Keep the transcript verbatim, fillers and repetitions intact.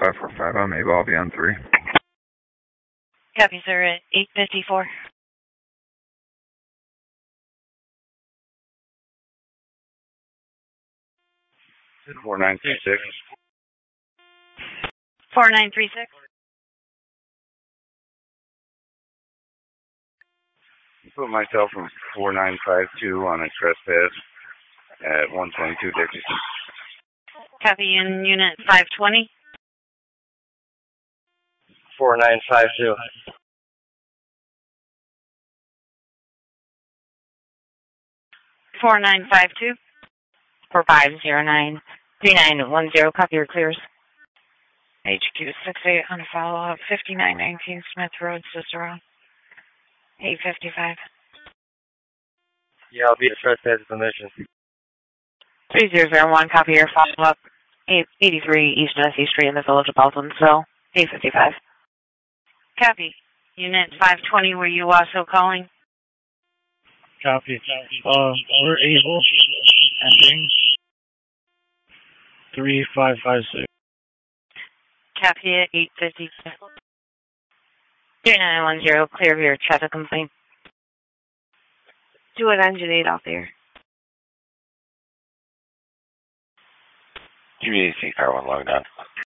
five four five, I'm able, I'll be on three. Copy, sir, at eight fifty-four. four nine three six. four nine three six. Put myself from four nine five two on a trespass at one twenty-two Dixie. Copy, in unit five twenty. four nine five two. four nine five two. four five zero nine three nine one zero, copy your clears. H Q six eight on follow-up, fifty-nine nineteen Smith Road, Cicero. eight fifty-five. Yeah, I'll be a trespass permission. three zero zero one, copy your follow-up. eighty-three East Nessie Street in the village of Baldwinsville. eight fifty-five. Copy. Unit five twenty, were you also calling? Copy. Uh, we're able. Ending. three five five six. Copy at eight fifty. three nine one zero, clear of your traffic complaint. Do an engine eight out there. Community car one logged on.